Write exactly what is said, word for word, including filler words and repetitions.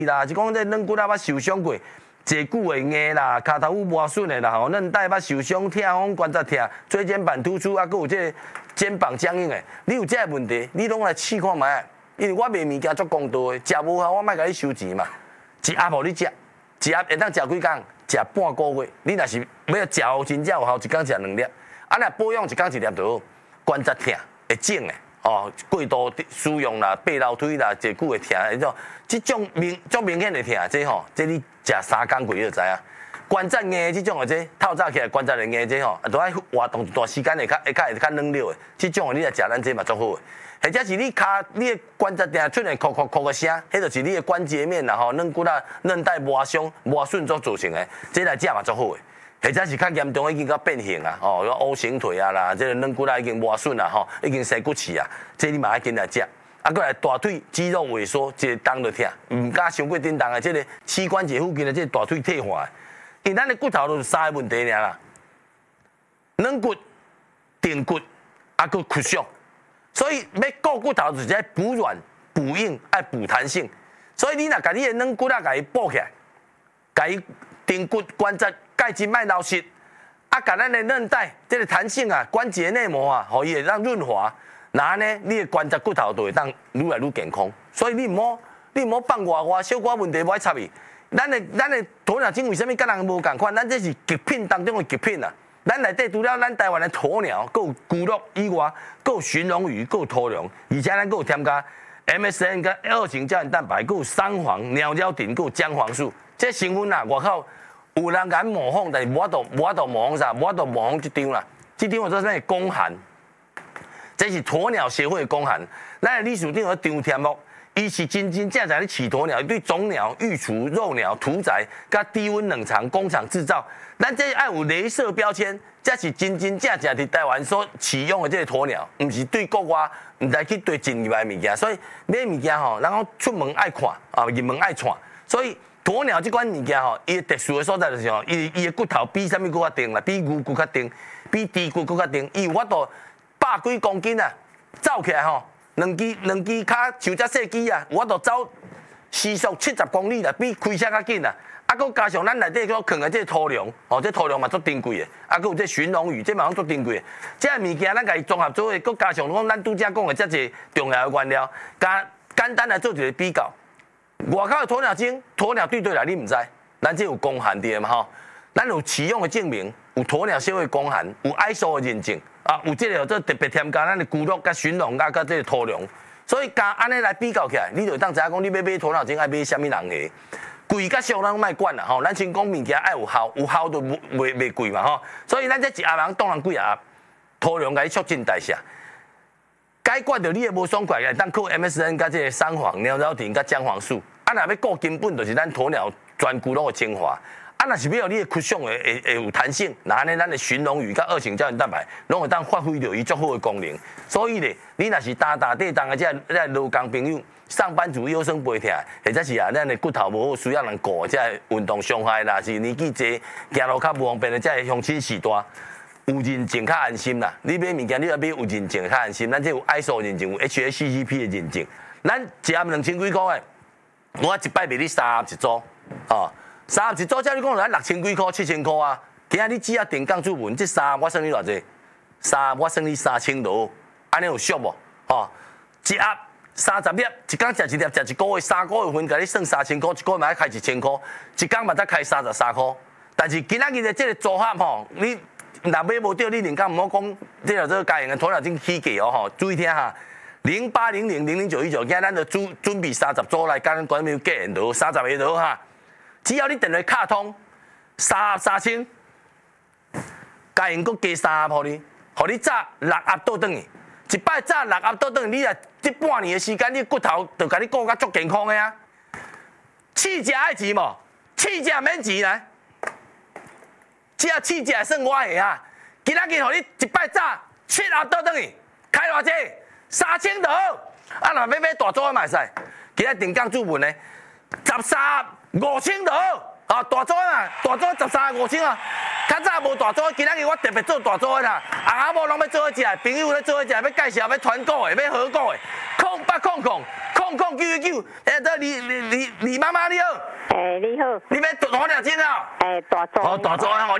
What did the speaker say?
啦，是讲这软骨啊捌受伤过，坐久的硬啦，骹头有磨损的啦，吼，韧带捌受伤、痛风、关节痛、椎间盘突出啊，佮有这肩膀僵硬的，你有这个问题，你拢来试看卖。因为我卖物件足公道的，食无效我莫甲你收钱嘛。一盒互你食，一盒会当食几工？食半个月。你若是要食好真正有效，一工食两粒。啊，若保养一工一粒就好。关节痛会肿的，哦，过度使用啦，爬楼梯啦，坐久会痛迄种，即种明足明显的痛，这吼，这你食三工过你就知影。关节硬的即种的这透早起来关节会硬这吼，都爱活动一段时间会较会较会较软溜的。即种的你来食咱这嘛足好的。或者是你骹你的关节定出现咳咳咳个声，迄就是你的关节面啦吼，软骨啊、韧带磨伤、磨损所造成的，这来食嘛足好的。或者是较严重已经到变形啊，哦，有 O 型腿啊啦，这个软骨啊已经磨损啦吼，已经生骨刺啊，这你嘛爱紧来食。啊，过来大腿肌肉萎缩，一个动就痛，唔敢伤过顶动的，这个膝关节附近的这个大腿退化，因为咱的骨头就是三个问题尔啦，软骨、顶骨啊，佮骨伤。所以要顾骨头，就是爱补软、补硬、爱补弹性。所以你若甲你的软骨啊，甲伊补起来，甲伊顶骨关节钙质卖流失，啊，甲咱的韧带这个弹性啊、关节内膜啊，互伊会当润滑，那呢，你的关节骨头就会当愈来愈健康。所以你唔好，你唔好放外外小可问题无爱插伊。咱的咱的鸵鸟精为什么甲人无共款？咱这是极品当中的极品啊！咱内底除了咱台湾的鸵鸟，佮有龟鹿以外，佮有鲟龙鱼，佮有鸵龙，而且咱佮有添加 M S N 跟二型胶原蛋白，佮有三黄、鸟胶顶，佮有姜黄素。这成分啊，外口有人敢模仿，但是无法度无法度模仿啥，无法度模仿这张啦。这张我做啥公函？这是鸵鸟协会的公函。咱的历史顶有张题目。伊是真真正正咧饲鸵鸟，对种鸟、育雏、肉鸟、屠宰、甲低温冷藏工厂制造，咱这爱有镭射标签，才是真真正正伫台湾所饲养的这个鸵鸟，唔是对国外，唔知去对进入来物件。所以买物件吼，然后出门爱看，啊入门爱看。所以鸵鸟这款物件吼，伊特殊的所在就是吼，伊伊的骨头比啥物骨较硬啦，比牛骨较硬，比猪骨骨较硬，伊有法度百几公斤啊，走起来吼。两支两支脚像只细机啊，我都走时速七十公里啦，比开车较紧啦。啊，佮加上咱内底佮放的这土粮，哦，这土粮嘛足珍贵的。啊，佮有这鲟龙鱼，这嘛足珍贵的。这物件咱家己综合做的，佮加上讲咱拄则讲的遮济重要的原料，加简单来做一个比较。外口的鸵鸟精，鸵鸟对对来你唔知，咱这有公函的嘛吼，咱有饲养的证明，有鸵鸟协会公函，有 I S O 的认证。啊，有这个做特别添加咱的龟鹿、甲鲟龙、甲甲这个土粮，所以加安尼来比较起来，你就当知影讲你要买鸵鸟精爱买啥物人的，贵甲俗咱莫管啦吼，咱先讲物件爱有效，有效就袂袂贵嘛吼，所以咱这一盒人当然几盒，土粮甲你促进代谢，解决着你的无爽快个，当靠 M S N 甲这个三黄、鸟胶顶甲姜黄素，啊，若要顾根本就是咱鸵鸟全骨拢的精华。啊，若是要你的骨相会会会有弹性，那安尼咱的鲟龙鱼甲二型胶原蛋白，拢会当发挥到伊足好的功能。所以咧，你若是打打地当的这这劳工朋友，上班族腰酸背痛，或者是啊，咱的骨头无好需要人顾，这运动伤害啦，是年纪济行路较无方便的，这乡亲时代有认证较安心啦。你买物件你要买有认证较安心，咱这有 I S O 认证，有 H A C C P 的认证，咱一盒两千几块的，我一摆卖你三盒一组，哦。三盒一组，照你讲，咱六千几块、七千块啊。今仔你只要订港主文，这三盒我算你偌济？三盒我算你三千多，安尼有俗无？吼，一盒三十粒，一工食一粒，食一个月，三个月份，甲你算三千块，一个月嘛要开一千块，一工嘛才开三十三块。但是今仔日的这个组合吼，你若买无到，你人家毋好讲，这个做家用的鸵鸟精起价哦吼，注意听哈。零八零零零零九一九，今仔咱就准准备三十组来，甲咱管面价钱就三十个就好哈。只要你电话卡通三三千，家用阁加三盒互你，互你炸六盒倒转去，一摆炸六盒倒转去，你啊这半年的时间，你骨头就甲你顾甲足健康的啊。试食爱钱无？试食免钱来，只要试食算我的啊。今仔日互你一摆炸七盒倒转去，开偌济？三千就好。啊，若要买大组的嘛会使，今仔定岗主文呢，十三。五千就好，啊大组啊，大组十三五千啊，较早无大组，今仔日我特别做大组的啦，阿阿某拢要做伙食，朋友咧做伙食，要介绍要团购的，要合购的，空八空空空空空九一九，哎，这李李李李妈妈你好， 诶，你好， 你要大两斤啊？ 诶，大组。 好大组啊！吼，